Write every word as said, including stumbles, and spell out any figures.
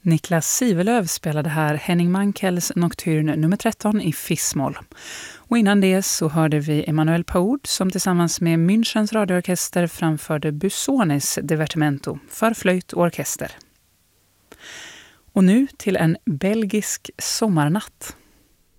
Niklas Sivelöv spelade här Henning Mankells Nocturne nummer tretton i fissmoll. Och innan det så hörde vi Emanuel Paoud som tillsammans med Münchens radioorkester framförde Busonis Divertimento för flöjt och orkester. Och nu till en belgisk sommarnatt.